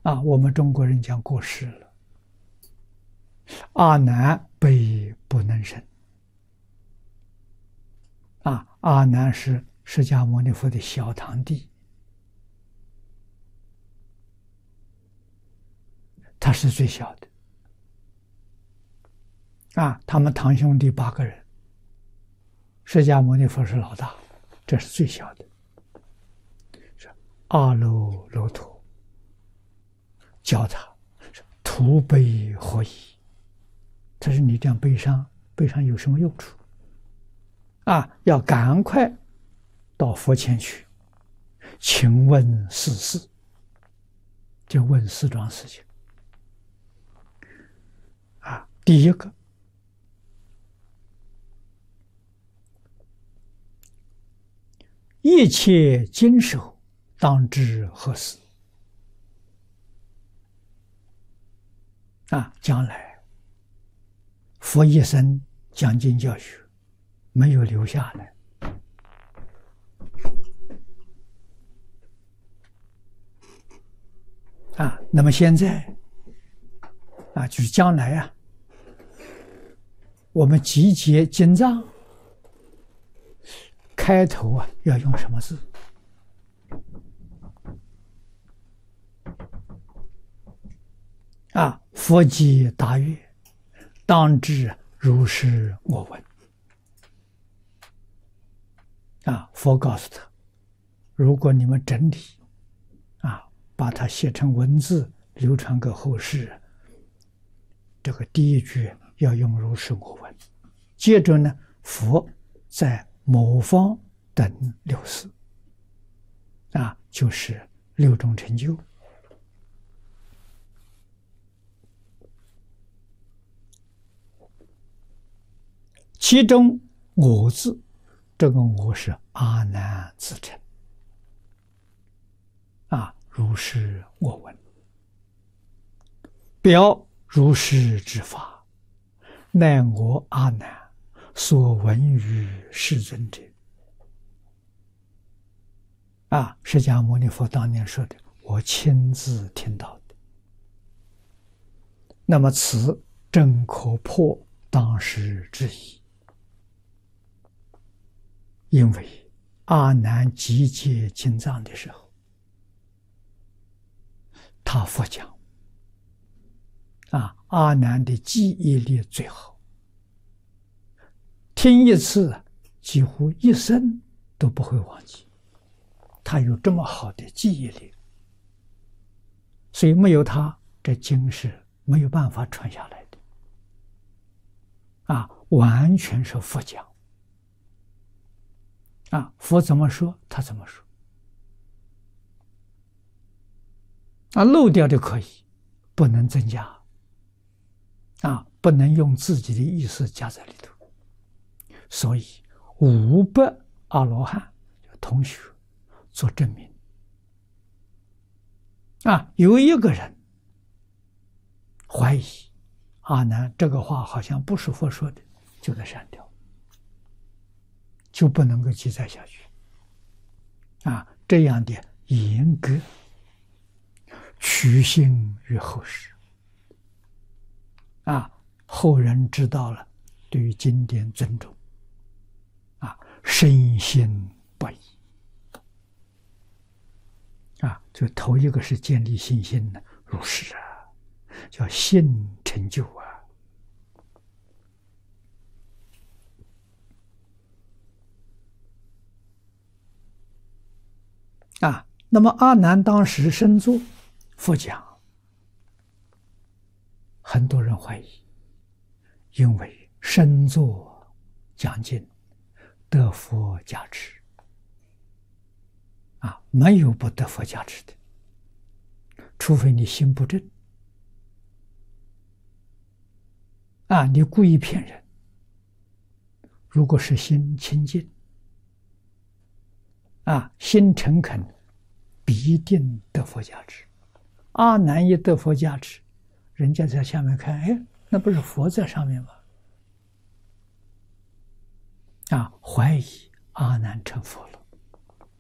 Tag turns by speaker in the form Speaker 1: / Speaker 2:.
Speaker 1: 我们中国人讲过世了，阿难悲不能生。阿难是释迦牟尼佛的小堂弟，他是最小的。他们堂兄弟8个人，释迦牟尼佛是老大，这是最小的。是阿耨罗陀教他徒悲何益？他说你这样悲伤有什么用处？要赶快到佛前去，请问4事，就问4桩事情。第一个，一切经手当知何事？将来佛一生讲经教学，没有留下来。那么现在就是将来我们集结经藏，开头要用什么字？佛即答曰：当知如是我闻。佛告诉他，如果你们整理把它写成文字流传给后世，这个第一句要用如是我闻，接着呢，佛在某方等6事，就是6种成就。其中我字，这个我是阿难自称。如是我闻，表如是之法，乃我阿难所闻于世尊者。释迦牟尼佛当年说的，我亲自听到的。那么此正可破当时之疑，因为阿难集结经藏的时候，他佛讲，阿难的记忆力最好，听一次几乎一生都不会忘记，他有这么好的记忆力，所以没有他，这经是没有办法传下来的。完全是佛讲。佛怎么说，他怎么说。漏掉的可以，不能增加。不能用自己的意思加在里头。所以500阿罗汉同学做证明。有一个人怀疑阿难这个话好像不是佛说的，就得删掉，就不能够记载下去。这样的严格取信于后世。后人知道了，对于经典尊重，深信不疑。这头一个是建立信心的，如是叫信成就那么阿难当时身作佛讲，很多人怀疑，因为身作讲经得佛加持，没有不得佛加持的，除非你心不正，你故意骗人。如果是心清净，心诚恳，必定得佛加持。阿难一得佛加持，人家在下面看，那不是佛在上面吗？怀疑阿难成佛了。